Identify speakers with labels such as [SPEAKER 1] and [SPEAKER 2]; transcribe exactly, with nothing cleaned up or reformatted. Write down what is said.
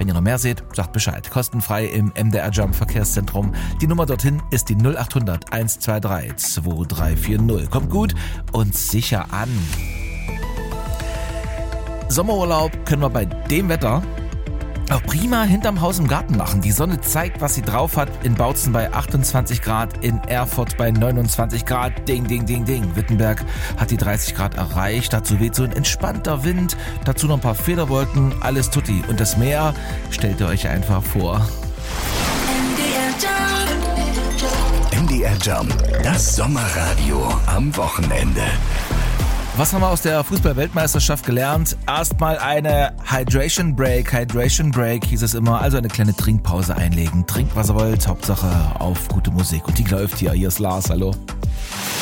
[SPEAKER 1] Wenn ihr noch mehr seht, sagt Bescheid. Kostenfrei im M D R Jump Verkehrszentrum. Die Nummer dorthin ist die null acht hundert eins zwei drei zwei drei vier null. Kommt gut und sicher an. Sommerurlaub können wir bei dem Wetter auch prima hinterm Haus im Garten machen. Die Sonne zeigt, was sie drauf hat. In Bautzen bei achtundzwanzig Grad, in Erfurt bei neunundzwanzig Grad. Ding, ding, ding, ding. Wittenberg hat die dreißig Grad erreicht. Dazu weht so ein entspannter Wind. Dazu noch ein paar Federwolken. Alles tutti. Und das Meer stellt ihr euch einfach vor.
[SPEAKER 2] M D R Jump, das Sommerradio am Wochenende.
[SPEAKER 1] Was haben wir aus der Fußball-Weltmeisterschaft gelernt? Erstmal eine Hydration Break. Hydration Break hieß es immer. Also eine kleine Trinkpause einlegen. Trinkt, was ihr wollt. Hauptsache auf gute Musik. Und die läuft hier. Hier ist Lars. Hallo.